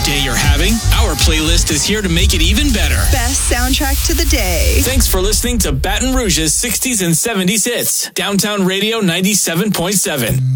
day you're having, our playlist is here to make it even better. Best soundtrack to the day. Thanks for listening to Baton Rouge's 60s and 70s hits. Downtown Radio 97.7.